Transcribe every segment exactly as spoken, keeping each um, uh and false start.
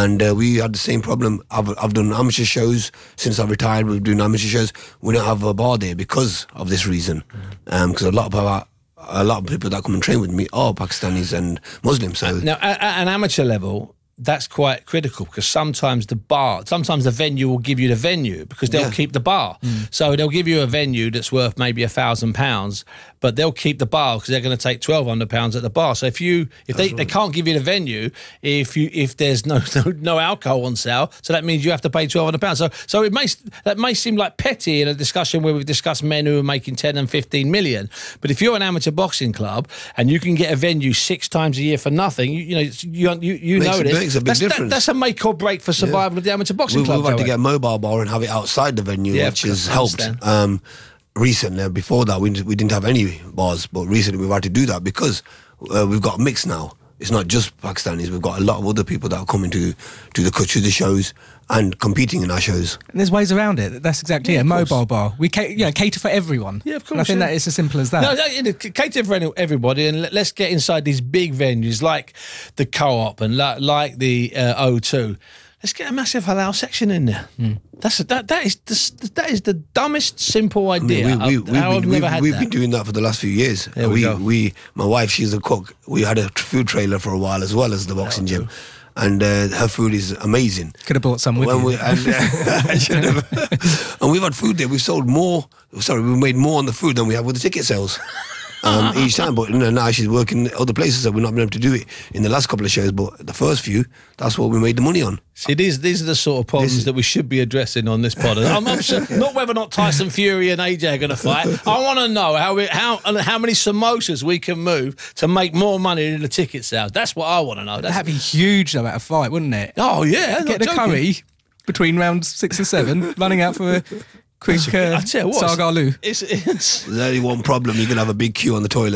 And uh, we had the same problem. I've, I've done amateur shows since I retired. We're doing amateur shows. We don't have a bar there because of this reason. Because um, a lot of our, a lot of people that come and train with me are Pakistanis and Muslims. So now, at, at an amateur level, that's quite critical because sometimes the bar, sometimes the venue will give you the venue because they'll yeah. keep the bar. Mm. So they'll give you a venue that's worth maybe a thousand pounds, but they'll keep the bar because they're going to take twelve hundred pounds at the bar. So if you, if they, right. they can't give you the venue, if you, if there's no, no no alcohol on sale, so that means you have to pay twelve hundred pounds. So so it may that may seem like petty in a discussion where we've discussed men who are making ten and fifteen million. But if you're an amateur boxing club and you can get a venue six times a year for nothing, you, you know you you you makes, know this. Makes a big that's, difference. That, that's a make or break for survival yeah. of the amateur boxing we, club. We've had to get a mobile bar and have it outside the venue, yeah, which has helped. Um, recently, before that, we we didn't have any bars, but recently we've had to do that because uh, we've got a mix now. It's not just Pakistanis. We've got a lot of other people that are coming to to the to the shows and competing in our shows. And there's ways around it. That's exactly yeah, it. A mobile bar. We ca- you know, cater for everyone. Yeah, of course. And I think yeah. that it's as simple as that. No, no, cater for everybody, and let's get inside these big venues like the Co-op and like, like the uh, O two. Let's get a massive halal section in there. Mm. That's a, that. That is the, that is the dumbest, simple idea. I mean, we, we, I've we've, never we've, had we've that. been doing that for the last few years. There we, we, go. we, my wife, she's a cook. We had a food trailer for a while as well as the boxing gym, and uh, her food is amazing. Could have bought some with when you. We, and, uh, I should have. And we've had food there. We've sold more. Sorry, we made more on the food than we have with the ticket sales. Um, each time, but you know, now she's working other places, so we've not been able to do it in the last couple of shows. But the first few, that's what we made the money on. See, these these are the sort of problems this, that we should be addressing on this pod. I'm, I'm sure, not whether or not Tyson Fury and A J are going to fight. I want to know how we, how how many samosas we can move to make more money than the ticket sales. That's what I want to know. That's, That'd be huge though at a fight, wouldn't it? Oh yeah, get the joking. curry between rounds six and seven, running out for a quick uh, I tell you what, Sargaloo. It's, it's There's only one problem: you're gonna have a big queue on the toilets.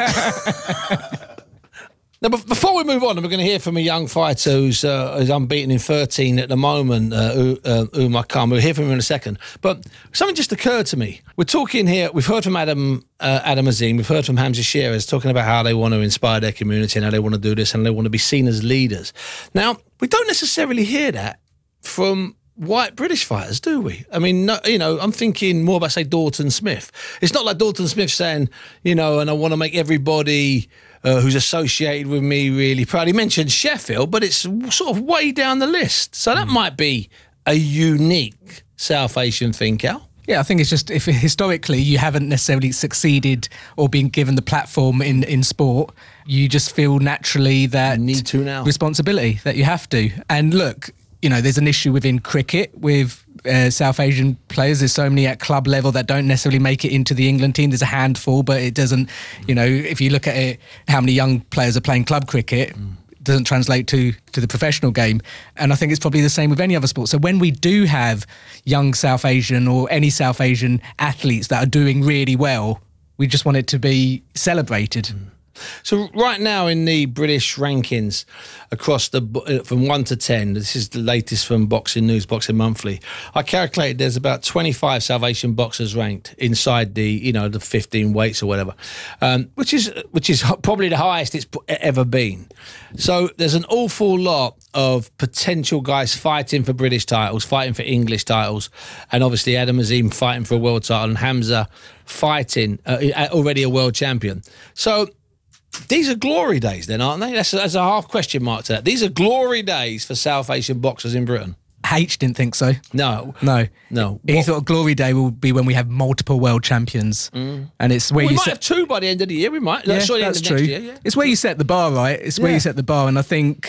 Yeah. Now, before we move on, we're going to hear from a young fighter who's, uh, who's unbeaten in thirteen at the moment, uh, uh, Umar Khan. We'll hear from him in a second. But something just occurred to me. We're talking here, we've heard from Adam uh, Adam Azim, we've heard from Hamza Sheeraz talking about how they want to inspire their community and how they want to do this and they want to be seen as leaders. Now, we don't necessarily hear that from white British fighters, do we? I mean, no, you know, I'm thinking more about, say, Dalton Smith. It's not like Dalton Smith saying, you know, and I want to make everybody uh, who's associated with me really proud. He mentioned Sheffield, but it's sort of way down the list. So that mm. might be a unique South Asian thing, Cal. Yeah, I think it's just if historically you haven't necessarily succeeded or been given the platform in, in sport, you just feel naturally that you need to now. responsibility that you have to. And look, you know, there's an issue within cricket with uh, South Asian players. There's so many at club level that don't necessarily make it into the England team. There's a handful, but it doesn't, you know, if you look at it, how many young players are playing club cricket, mm. doesn't translate to, to the professional game. And I think it's probably the same with any other sport. So when we do have young South Asian or any South Asian athletes that are doing really well, we just want it to be celebrated. Mm. So right now in the British rankings across the from one to ten, this is the latest from Boxing News, Boxing Monthly. I calculated there's about twenty-five South Asian boxers ranked inside the you know the fifteen weights or whatever, um, which is which is probably the highest it's ever been. So there's an awful lot of potential guys fighting for British titles, fighting for English titles, and obviously Adam Azim fighting for a world title and Hamza fighting uh, already a world champion. So these are glory days then, aren't they? That's, that's a half question mark to that. These are glory days for South Asian boxers in Britain. H didn't think so. No. No. No. He What? thought glory day will be when we have multiple world champions. Mm. And it's where Well, we you might set... have two by the end of the year. We might. Yeah, Sorry, that's the true. Next year, yeah. It's where you set the bar, right? It's where Yeah. you set the bar. And I think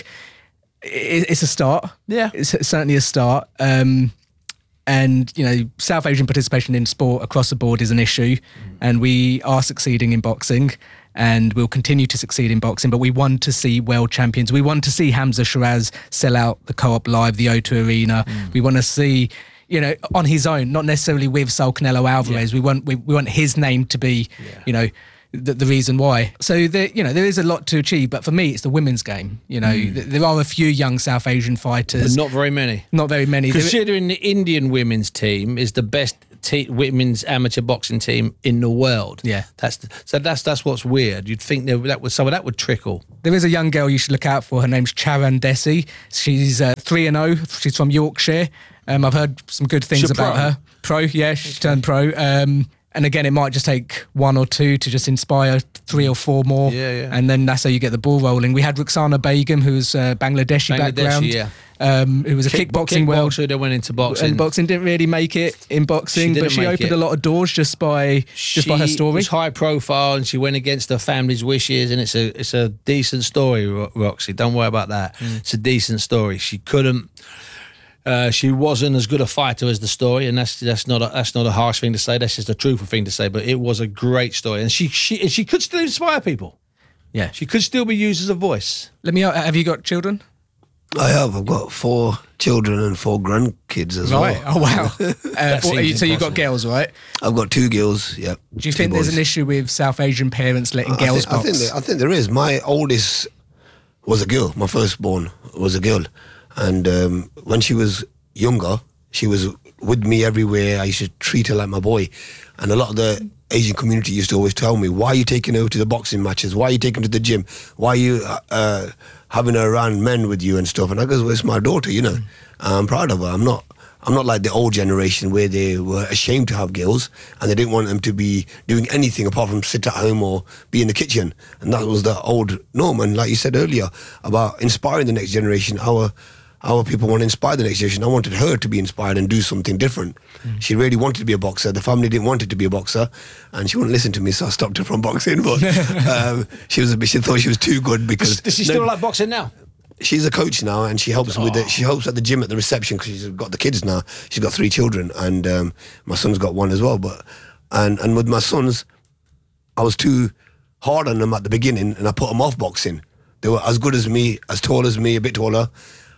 it, it's a start. Yeah. It's certainly a start. Um, and, you know, South Asian participation in sport across the board is an issue. Mm. And we are succeeding in boxing. And we'll continue to succeed in boxing, but we want to see world champions. We want to see Hamza Sheeraz sell out the Co-op Live, the O two Arena. Mm. We want to see, you know, on his own, not necessarily with Saul Canelo Alvarez. Yeah. We want we, we want his name to be, yeah. you know, the, the reason why. So there, you know, there is a lot to achieve. But for me, it's the women's game. You know, mm. th- there are a few young South Asian fighters, but not very many. Not very many. Considering the Indian women's team is the best te- women's amateur boxing team in the world. Yeah. That's the, so that's that's what's weird. You'd think that that would some of that would trickle. There is a young girl you should look out for. Her name's Charan Desi. She's uh, three and oh. She's from Yorkshire. Um, I've heard some good things She's a about pro? her. Pro, yeah, she's turned pro. Um, and again, it might just take one or two to just inspire three or four more. Yeah, yeah. And then that's how you get the ball rolling. We had Ruxana Begum, who's uh, Bangladeshi, Bangladeshi, background. yeah. Um, who was a Kick- kickboxing world. kickboxer that went into boxing. And boxing didn't really make it in boxing, She but didn't she make opened it. a lot of doors just by just by her She story. was high profile, and she went against her family's wishes, and it's a it's a decent story, Ro- Roxy. Don't worry about that. Mm. It's a decent story. She couldn't. Uh, she wasn't as good a fighter as the story, and that's that's not a, that's not a harsh thing to say. That's just a truthful thing to say. But it was a great story, and she she and she could still inspire people. Yeah. She could still be used as a voice. Let me. Have you got children? I have. I've got four children and four grandkids as Right. well. Oh wow. uh, what- seems so you've got impossible. girls, right? I've got two girls. Yeah. Do you think there's an issue with South Asian parents letting I girls think, I box? think, there, I think there is. My oldest was a girl. My firstborn was a girl, and um, when she was younger, she was with me everywhere. I used to treat her like my boy, and a lot of the Asian community used to always tell me, "Why are you taking her to the boxing matches? Why are you taking her to the gym? Why are you uh, having her around men with you and stuff?" And I goes, "Well, it's my daughter, you know. I'm proud of her. I'm not." I'm not like the old generation where they were ashamed to have girls and they didn't want them to be doing anything apart from sit at home or be in the kitchen. And that was the old norm. And like you said earlier about inspiring the next generation, our our people want to inspire the next generation. I wanted her to be inspired and do something different. Mm. She really wanted to be a boxer. The family didn't want her to be a boxer, and she wouldn't listen to me, so I stopped her from boxing. But um, she was a bit, she thought she was too good because Does she no, still like boxing now? she's a coach now, and she helps with it. She helps at the gym at the reception because she's got the kids now. She's got three children, and um, my son's got one as well. But and and with my sons, I was too hard on them at the beginning, and I put them off boxing. They were as good as me, as tall as me, a bit taller,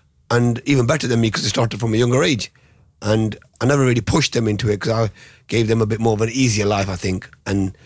and even better than me because they started from a younger age. And I never really pushed them into it because I gave them a bit more of an easier life, I think, and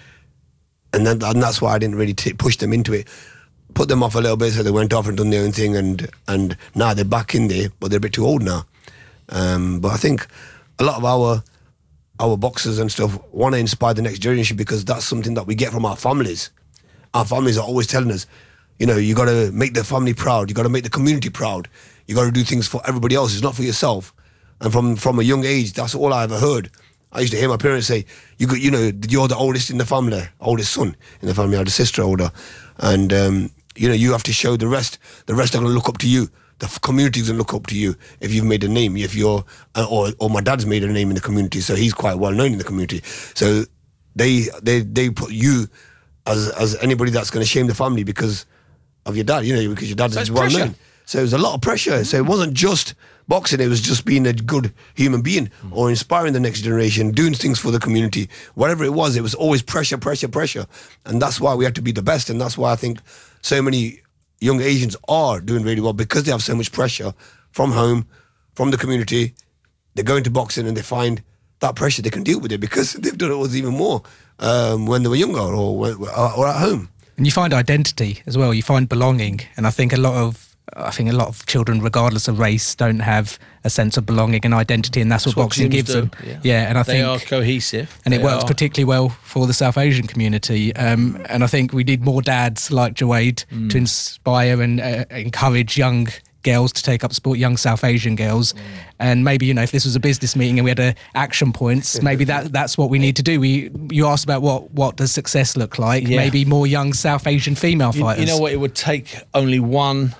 and then and that's why I didn't really t- push them into it. Put them off a little bit so they went off and done their own thing, and and now they're back in there, but they're a bit too old now. Um, but I think a lot of our our boxers and stuff want to inspire the next generation because that's something that we get from our families. Our families are always telling us, you know, you got to make the family proud, you got to make the community proud, you got to do things for everybody else, it's not for yourself. And from from a young age, that's all I ever heard. I used to hear my parents say, "You got, you know, you're the oldest in the family, oldest son in the family. I had a sister older, and um, you know, you have to show the rest. The rest are going to look up to you. The f- community's going to look up to you if you've made a name. If you're, uh, or or my dad's made a name in the community, so he's quite well known in the community. So they they they put you as as anybody that's going to shame the family because of your dad. You know, because your dad So is it's well pressure. known. So it was a lot of pressure. So it wasn't just boxing, it was just being a good human being or inspiring the next generation, doing things for the community. Whatever it was, it was always pressure, pressure, pressure. And that's why we had to be the best. And that's why I think so many young Asians are doing really well because they have so much pressure from home, from the community. They go into boxing and they find that pressure, they can deal with it because they've done it was even more um, when they were younger or, or at home. And you find identity as well. You find belonging, and I think a lot of I think a lot of children, regardless of race, don't have a sense of belonging and identity, and that's, That's what what boxing gyms gives do, them. yeah. Yeah, and I They think are cohesive. and it They works are- particularly well for the South Asian community. Um, and I think we need more dads like Jawade Mm. to inspire and uh, encourage young girls to take up sport, young South Asian girls. Mm. And maybe, you know, if this was a business meeting and we had a action points, maybe that that's what we need to do. We you asked about what what does success look like? Yeah. Maybe more young South Asian female You, fighters. you know what? It would take only one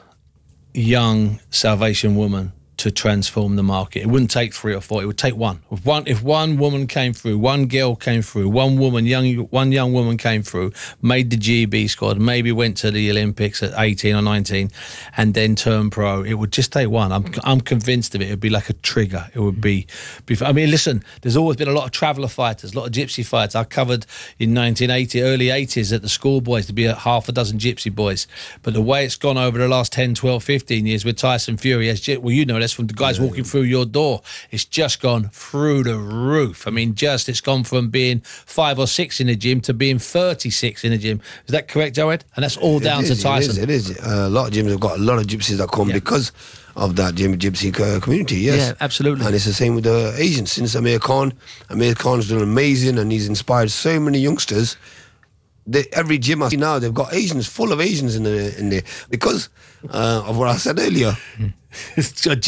young Salvation woman to transform the market. It wouldn't take three or four. It would take one. If one, if one woman came through, one girl came through, one woman, young, one young woman came through, made the G B squad, maybe went to the Olympics at eighteen or nineteen, and then turned pro. It would just take one. I'm, I'm convinced of it. It'd be like a trigger. It would be. be I mean, listen. There's always been a lot of traveller fighters, a lot of gypsy fights. I covered in nineteen eighty, early eighties at the schoolboys to be a half a dozen gypsy boys. But the way it's gone over the last ten, twelve, fifteen years with Tyson Fury, as gy- well, you know, that's from the guys walking through your door. It's just gone through the roof. I mean, just it's gone from being five or six in the gym to being thirty-six in the gym. Is that correct, Joed? And that's all down It to is, Tyson. It is. It is. Uh, a lot of gyms have got a lot of gypsies that come Yeah. because of that gym, gypsy uh, community. Yes, Yeah, absolutely. And it's the same with the Asians. Since Amir Khan, Amir Khan's doing amazing, and he's inspired so many youngsters. They, every gym I see now, they've got Asians, full of Asians in the in there because uh, of what I said earlier. It's a